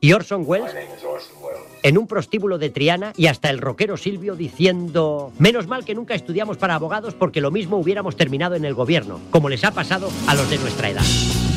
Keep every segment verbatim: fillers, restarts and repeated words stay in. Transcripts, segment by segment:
y Orson Welles en un prostíbulo de Triana, y hasta el rockero Silvio diciendo: menos mal que nunca estudiamos para abogados, porque lo mismo hubiéramos terminado en el gobierno, como les ha pasado a los de nuestra edad.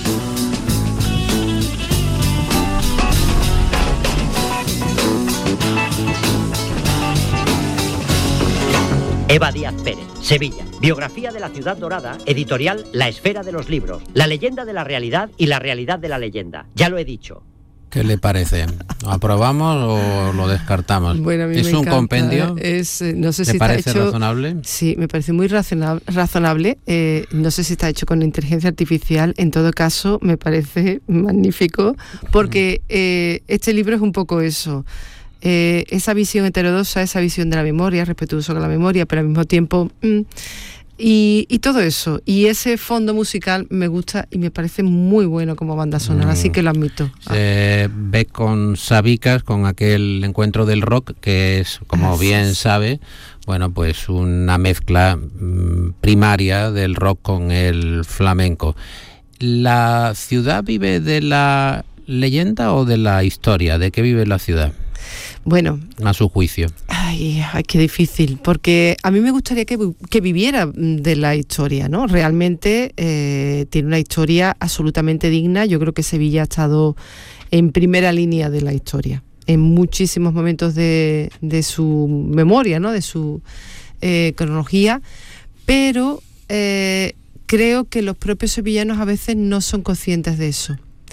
Eva Díaz Pérez, Sevilla. Biografía de la ciudad dorada, editorial La Esfera de los Libros. La leyenda de la realidad y la realidad de la leyenda. Ya lo he dicho. ¿Qué le parece? ¿Lo aprobamos o lo descartamos? Bueno, a mí ¿Es me un encanta. compendio? Es, no sé ¿Te si parece está hecho, razonable? Sí, me parece muy razonable. razonable. Eh, no sé si está hecho con inteligencia artificial. En todo caso, me parece magnífico, porque eh, este libro es un poco eso. Eh, esa visión heterodoxa, esa visión de la memoria, respetuoso con la memoria, pero al mismo tiempo... Mmm, Y, y todo eso, y ese fondo musical me gusta y me parece muy bueno como banda sonora, mm. así que lo admito. Se ah. ve con Sabicas, con aquel encuentro del rock, que es, como Así bien es. sabe, bueno, pues una mezcla mmm, primaria del rock con el flamenco. ¿La ciudad vive de la leyenda o de la historia? ¿De qué vive la ciudad? Bueno, a su juicio. Ay, ay, qué difícil, porque a mí me gustaría que, que viviera de la historia, ¿no? Realmente eh, tiene una historia absolutamente digna. Yo creo que Sevilla ha estado en primera línea de la historia, en muchísimos momentos de, de su memoria, ¿no? De su eh, cronología, pero eh, creo que los propios sevillanos a veces no son conscientes de eso.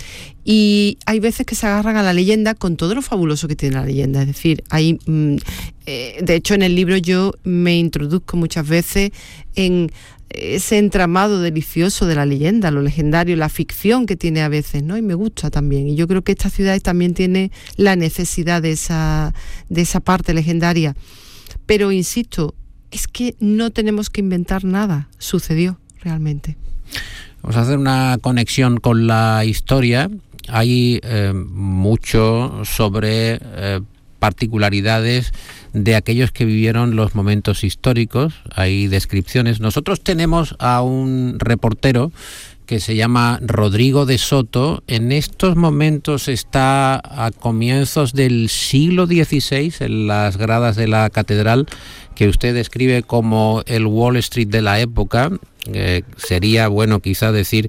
Y hay veces que se agarran a la leyenda con todo lo fabuloso que tiene la leyenda. Es decir, hay, mm, eh, de hecho en el libro yo me introduzco muchas veces en ese entramado delicioso de la leyenda, lo legendario, la ficción que tiene a veces, ¿no? Y me gusta también. Y yo creo que esta ciudad también tiene la necesidad de esa, de esa parte legendaria. Pero insisto, es que no tenemos que inventar nada. Sucedió realmente. Vamos a hacer una conexión con la historia. Hay eh, mucho sobre eh, particularidades de aquellos que vivieron los momentos históricos. Hay descripciones. Nosotros tenemos a un reportero que se llama Rodrigo de Soto. En estos momentos está a comienzos del siglo dieciséis en las gradas de la catedral, que usted describe como el Wall Street de la época. Eh, sería bueno quizá decir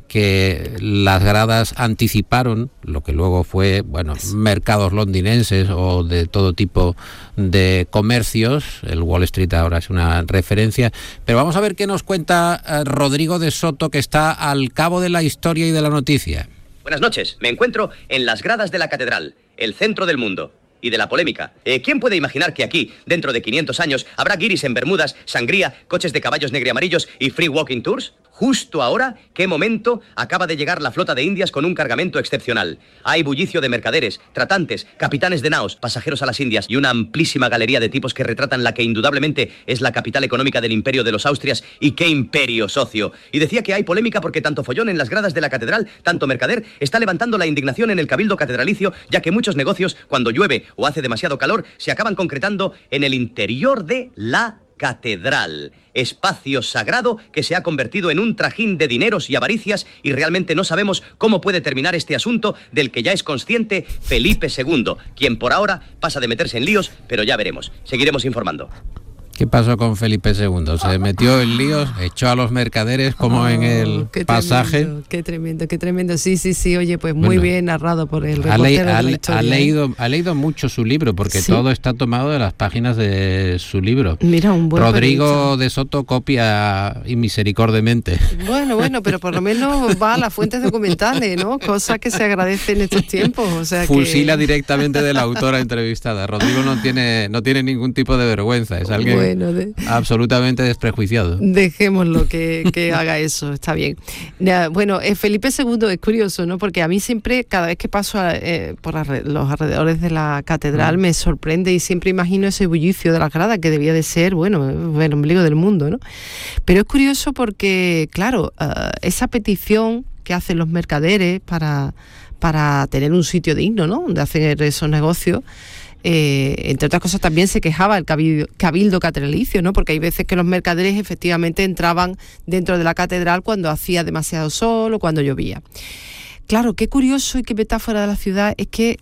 que las gradas anticiparon lo que luego fue, bueno, mercados londinenses o de todo tipo de comercios. El Wall Street ahora es una referencia. Pero vamos a ver qué nos cuenta eh, Rodrigo de Soto, que está al cabo de la historia y de la noticia. Buenas noches. Me encuentro en las gradas de la catedral, el centro del mundo y de la polémica. Eh, ¿Quién puede imaginar que aquí, dentro de quinientos años, habrá guiris en bermudas, sangría, coches de caballos negriamarillos y free walking tours? Justo ahora, ¿qué momento? Acaba de llegar la flota de Indias con un cargamento excepcional. Hay bullicio de mercaderes, tratantes, capitanes de naos, pasajeros a las Indias y una amplísima galería de tipos que retratan la que indudablemente es la capital económica del imperio de los Austrias. ¡Y qué imperio, socio! Y decía que hay polémica porque tanto follón en las gradas de la catedral, tanto mercader, está levantando la indignación en el cabildo catedralicio, ya que muchos negocios, cuando llueve o hace demasiado calor, se acaban concretando en el interior de la catedral, espacio sagrado que se ha convertido en un trajín de dineros y avaricias, y realmente no sabemos cómo puede terminar este asunto del que ya es consciente Felipe segundo, quien por ahora pasa de meterse en líos, pero ya veremos. Seguiremos informando. ¿Qué pasó con Felipe segundo? ¿Se metió en líos? ¿Echó a los mercaderes como oh, en el qué pasaje? Tremendo, qué tremendo, qué tremendo. Sí, sí, sí. Oye, pues muy bueno, bien narrado por el reportero ha, le, de ha, la historia. Ha leído, ha leído mucho su libro, porque sí, todo está tomado de las páginas de su libro. Mira, un buen Rodrigo periodista. de Soto copia inmisericordiamente. Bueno, bueno, pero por lo menos va a las fuentes documentales, ¿no? Cosa que se agradece en estos tiempos. O sea, Fusila que... directamente de la autora entrevistada. Rodrigo no tiene, no tiene ningún tipo de vergüenza. Es alguien... Bueno, de... absolutamente desprejuiciado. Dejémoslo que, que haga eso, está bien. Bueno, eh, Felipe segundo es curioso, ¿no? Porque a mí siempre, cada vez que paso a, eh, por arre- los alrededores de la catedral, mm. me sorprende y siempre imagino ese bullicio de la grada que debía de ser, bueno, el ombligo del mundo, ¿no? Pero es curioso porque, claro, uh, esa petición que hacen los mercaderes para, para tener un sitio digno, ¿no? De hacer esos negocios. Eh, entre otras cosas también se quejaba el cabildo, cabildo catedralicio, ¿no? Porque hay veces que los mercaderes efectivamente entraban dentro de la catedral cuando hacía demasiado sol o cuando llovía. Claro, qué curioso y qué metáfora de la ciudad es que